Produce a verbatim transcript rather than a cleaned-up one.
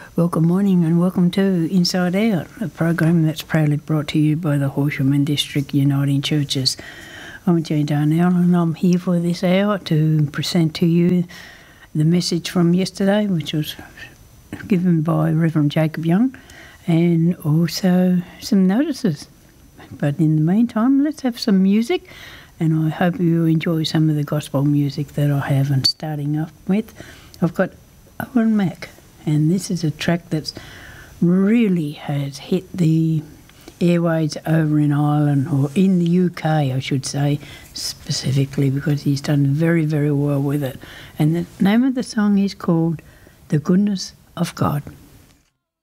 Well, good morning and welcome to Inside Out, a program that's proudly brought to you by the Horsham and District Uniting Churches. I'm Jane Darnell and I'm here for this hour to present to you the message from yesterday, which was given by Reverend Jacob Young, and also some notices. But in the meantime, let's have some music, and I hope you enjoy some of the gospel music that I have. And starting off with, I've got Owen Mack. And this is a track that's really has hit the airways over in Ireland, or in the U K, I should say, specifically, because he's done very, very well with it. And the name of the song is called The Goodness of God.